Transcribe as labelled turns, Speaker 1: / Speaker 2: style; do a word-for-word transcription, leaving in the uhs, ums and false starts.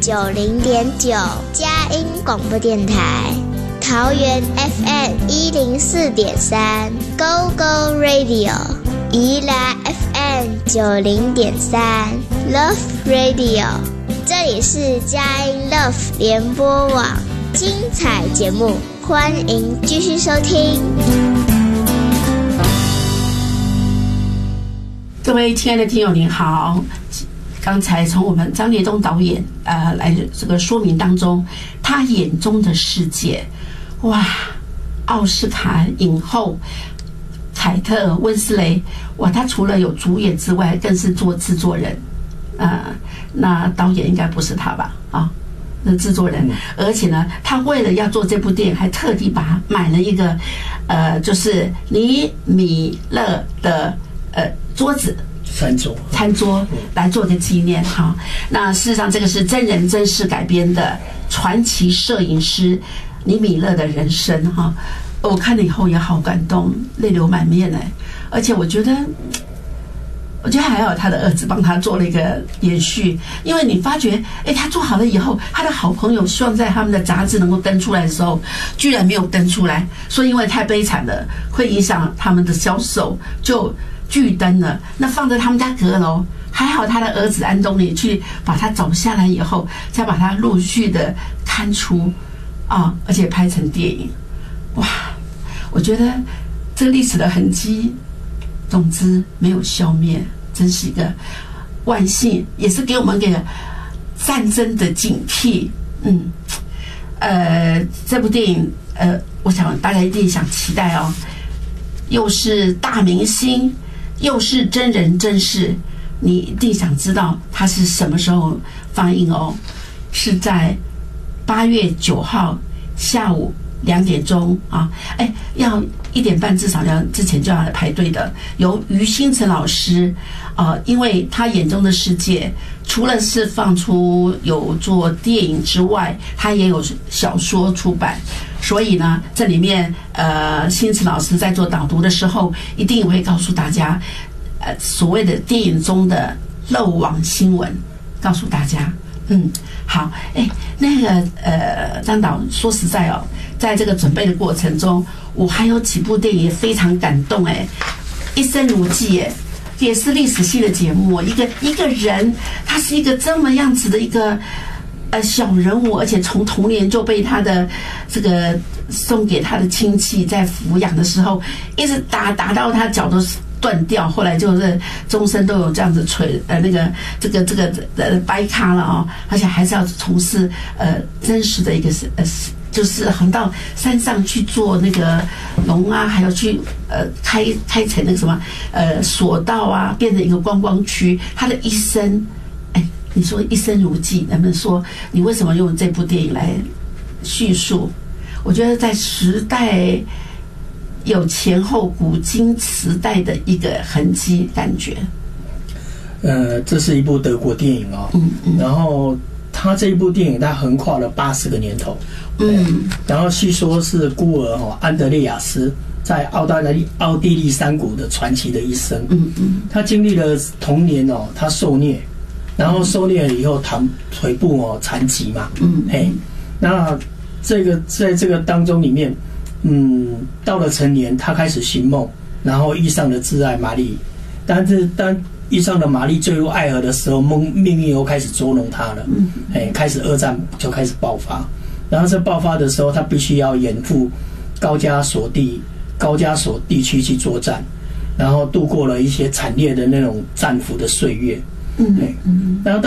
Speaker 1: 九零点九，佳音广播电台。桃园 F M 一零四点三 ，Go Go Radio。宜兰 F M 九零点三 ，Love Radio。这里是佳音 Love 联播网，精彩节目，欢迎继续收听。
Speaker 2: 各位亲爱的听友您好，刚才从我们张连东导演呃来这个说明当中，他眼中的世界，哇，奥斯卡影后凯特温斯雷，哇，他除了有主演之外，更是做制作人，呃，那导演应该不是他吧？啊，那制作人，而且呢，他为了要做这部电影，还特地把买了一个，呃，就是尼米勒的呃桌子。
Speaker 3: 餐桌，
Speaker 2: 餐桌来做个纪念哈。那事实上，这个是真人真事改编的传奇摄影师尼米勒的人生哈。我看了以后也好感动，泪流满面哎。而且我觉得，我觉得还好，他的儿子帮他做了一个延续，因为你发觉，哎，他做好了以后，他的好朋友希望在他们的杂志能够登出来的时候，居然没有登出来，说因为太悲惨了，会影响他们的销售，就拒登了。那放在他们家阁楼，还好他的儿子安东尼去把它找下来以后，再把它陆续的刊出啊，而且拍成电影。哇，我觉得这个历史的痕迹，总之没有消灭，真是一个万幸，也是给我们给战争的警惕。嗯，呃，这部电影，呃，我想大家一定想期待哦，又是大明星，又是真人真事，你一定想知道它是什么时候放映哦？是在八月九号下午两点钟啊，哎，要一点半至少要之前就要来排队的。由于新成老师，呃，因为他眼中的世界，除了是放出有做电影之外，他也有小说出版，所以呢，这里面呃，新成老师在做导读的时候，一定会告诉大家，呃，所谓的电影中的漏网新闻，告诉大家。嗯，好，哎，那个呃，张导说实在哦，在这个准备的过程中，我还有几部电影也非常感动哎，《一生如寄》哎，也是历史系的节目，一个一个人，他是一个这么样子的一个呃小人物，而且从童年就被他的这个送给他的亲戚在抚养的时候，一直打打到他脚都断掉，后来就是终身都有这样子垂呃那个这个这个呃掰咖了啊、哦，而且还是要从事呃真实的一个是呃就是横到山上去做那个龙啊，还要去呃开开成那个什么呃索道啊，变成一个观光区。他的一生，哎，你说一生如寄，能不能说你为什么用这部电影来叙述？我觉得在时代。有前后古今时代的一个痕迹感觉。
Speaker 3: 呃，这是一部德国电影哦，嗯嗯，然后他这一部电影它横跨了八十个年头，嗯，然后据说是孤儿哦安德烈亚斯在澳大利奥地利山谷的传奇的一生，嗯嗯，他经历了童年哦，他受虐，然后受虐了以后腿腿部哦残疾嘛，嗯，嘿，那这个在这个当中里面。嗯，到了成年，他开始寻梦，然后遇上了挚爱玛丽。但是当遇上了玛丽坠入爱河的时候，梦命运又开始捉弄他了。嗯，哎，开始二战就开始爆发。然后在爆发的时候，他必须要远赴高加索地高加索地区去作战，然后度过了一些惨烈的那种战俘的岁月。嗯嗯，然后到